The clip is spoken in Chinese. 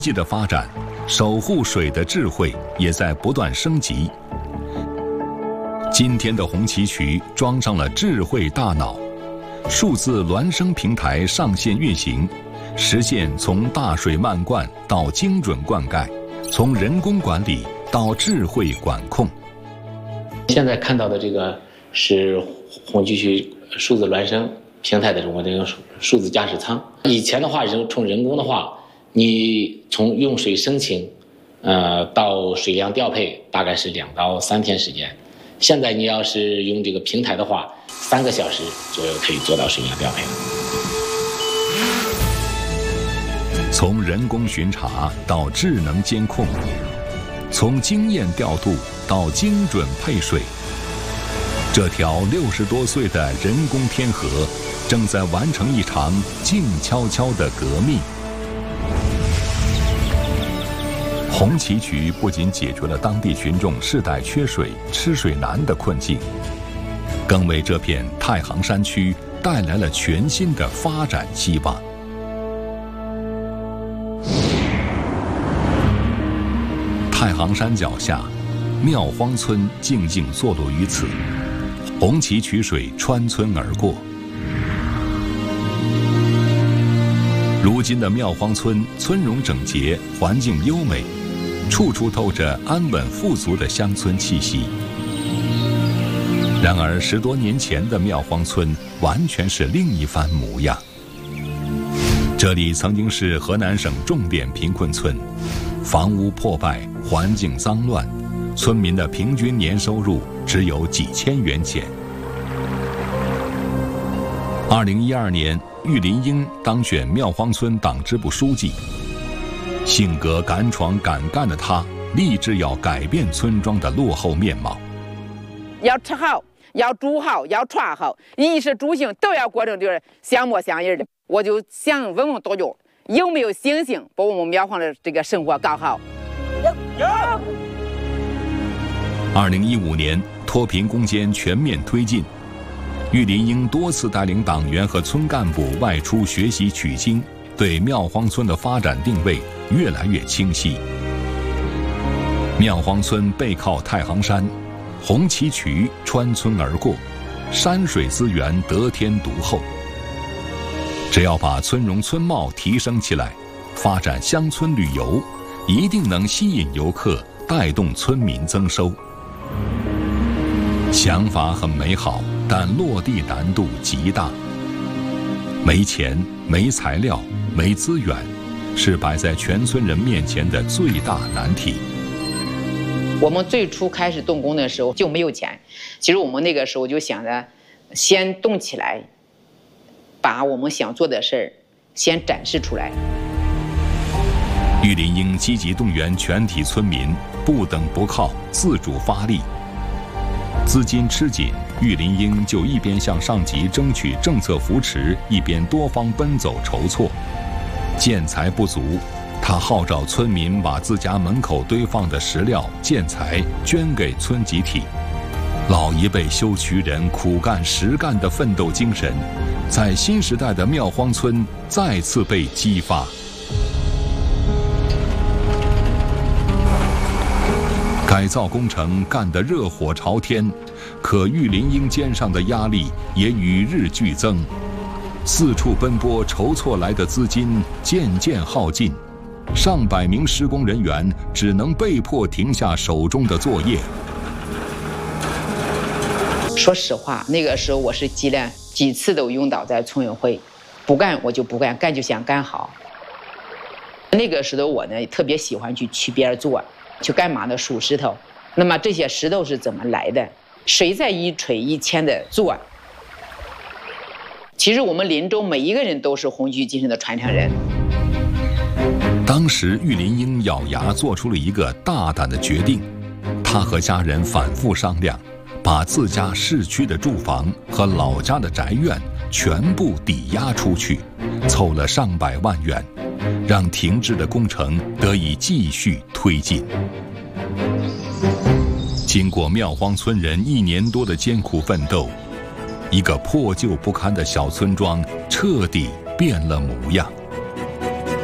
技的发展，守护水的智慧也在不断升级。今天的红旗渠装上了智慧大脑，数字孪生平台上线运行，实现从大水漫灌到精准灌溉，从人工管理到智慧管控。 现在看到的这个是红旗渠数字孪生平台的我这个数字驾驶舱。以前的话，从人工的话，你从用水生情，到水量调配大概是2到3天时间。现在你要是用这个平台的话，3个小时左右可以做到水量调配。 从人工巡查到智能监控，从经验调度到精准配水，这条60多岁的人工天河正在完成一场静悄悄的革命。红旗渠不仅解决了当地群众世代缺水、吃水难的困境，更为这片太行山区带来了全新的发展希望。太行山脚下，庙荒村静静坐落于此，红旗渠水穿村而过。如今的庙荒村村容整洁，环境优美，处处透着安稳富足的乡村气息。然而10多年前的庙荒村完全是另一番模样。这里曾经是河南省重点贫困村，房屋破败，环境脏乱，村民的平均年收入只有几千元钱。2012年，郁林英当选庙荒村党支部书记。性格敢闯敢干的他，立志要改变村庄的落后面貌。 要吃好，要住好，要穿好，衣食住行都要过成就是像模像样的。我就想问问大家，有没有信心把我们庙荒的这个生活搞好？有。 2015年，脱贫攻坚全面推进。郁林英多次带领党员和村干部外出学习取经，对庙荒村的发展定位越来越清晰。庙荒村背靠太行山，红旗渠穿村而过，山水资源得天独厚。只要把村容村貌提升起来，发展乡村旅游，一定能吸引游客，带动村民增收。想法很美好，但落地难度极大。没钱、没材料、没资源，是摆在全村人面前的最大难题。 我们最初开始动工的时候就没有钱，其实我们那个时候就想着先动起来，把我们想做的事儿先展示出来。 郁林英积极动员全体村民，不等不靠，自主发力。资金吃紧，郁林英就一边向上级争取政策扶持，一边多方奔走筹措。建材不足，他号召村民把自家门口堆放的石料、建材捐给村集体。老一辈修渠人苦干实干的奋斗精神，在新时代的庙荒村再次被激发。改造工程干得热火朝天，可郁林英肩上的压力也与日俱增，四处奔波筹措来的资金渐渐耗尽，上百名施工人员只能被迫停下手中的作业。 说实话，那个时候我是积了几次都晕倒在村委会，不干我就不干，干就想干好。那个时候我呢特别喜欢去区边做，去干嘛呢？数石头。那么这些石头是怎么来的？谁在一锤一钎的做？其实我们林中每一个人都是红旗精神的传承人。 当时郁林英咬牙做出了一个大胆的决定，他和家人反复商量，把自家市区的住房和老家的宅院全部抵押出去，凑了上百万元，让停滞的工程得以继续推进。经过庙荒村人1年多的艰苦奋斗，一个破旧不堪的小村庄彻底变了模样。